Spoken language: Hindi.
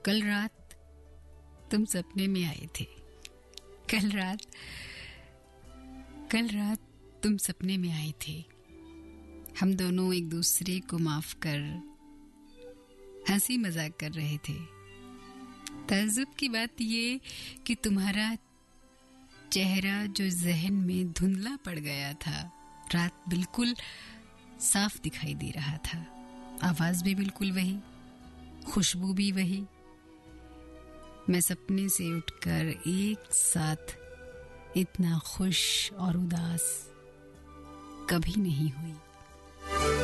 कल रात तुम सपने में आए थे। कल रात तुम सपने में आए थे। हम दोनों एक दूसरे को माफ कर हंसी मजाक कर रहे थे। ताज्जुब की बात ये कि तुम्हारा चेहरा जो जहन में धुंधला पड़ गया था, रात बिल्कुल साफ दिखाई दे रहा था। आवाज भी बिल्कुल वही, खुशबू भी वही। मैं सपने से उठकर एक साथ इतना खुश और उदास कभी नहीं हुई।